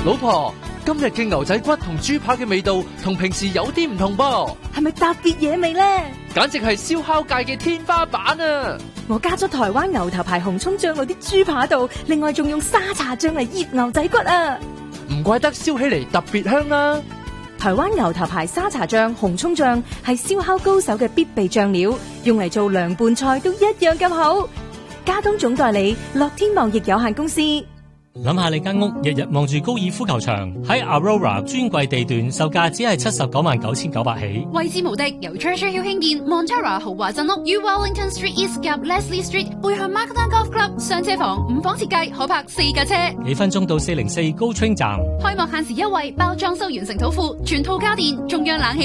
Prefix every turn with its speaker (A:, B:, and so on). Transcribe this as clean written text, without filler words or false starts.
A: 老婆，今日嘅牛仔骨同豬扒嘅味道同平時有啲唔同噃，
B: 係咪特別野味呢？
A: 簡直係燒烤界嘅天花板啊！
B: 我加咗台灣牛頭牌紅蔥醬落啲豬扒度，另外仲用沙茶醬嚟醃牛仔骨啊！
A: 唔怪得燒起嚟特別香啦！
B: 台灣牛頭牌沙茶醬、紅蔥醬係燒烤高手嘅必備醬料，用嚟做涼拌菜都一樣咁好。加東總代理樂天貿易有限公司。
C: 諗下你間屋日日望住高爾夫球場，喺 Aurora 專櫃地段售價只係799900起，
D: 位置無敵，由 Treasure Hill 興建 Montara 豪華鎮屋，於 Wellington Street East 及 Leslie Street 背向 Markdown Golf Club 雙車房5房設計，可泊4架車，
C: 幾分鐘到404 GO Train 站。
D: 開幕限時優惠，包裝修完成土庫，全套家電，中央冷氣。